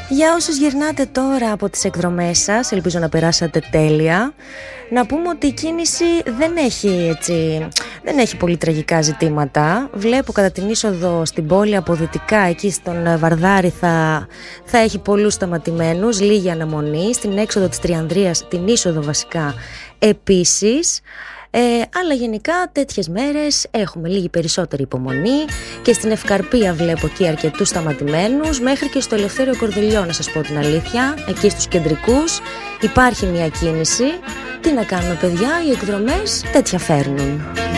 Για όσους γυρνάτε τώρα από τις εκδρομές σας, ελπίζω να περάσατε τέλεια. Να πούμε ότι η κίνηση δεν έχει πολύ τραγικά ζητήματα. Βλέπω κατά την είσοδο στην πόλη από δυτικά, εκεί στον Βαρδάρη θα έχει πολλούς σταματημένους, λίγη αναμονή. Στην έξοδο της Τριανδρίας, την είσοδο βασικά επίσης. Αλλά γενικά τέτοιες μέρες έχουμε λίγη περισσότερη υπομονή και στην Ευκαρπία βλέπω εκεί αρκετούς σταματημένους, μέχρι και στο Ελευθέριο Κορδελιό, να σας πω την αλήθεια, εκεί στους κεντρικούς υπάρχει μια κίνηση. Τι να κάνουμε παιδιά, οι εκδρομές τέτοια φέρνουν.